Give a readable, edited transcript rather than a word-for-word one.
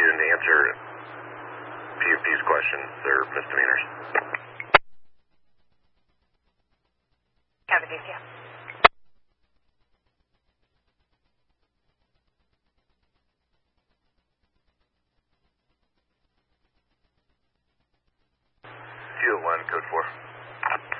you didn't answer PUP's questions. They're misdemeanors. Cappadocia. Two one code 4.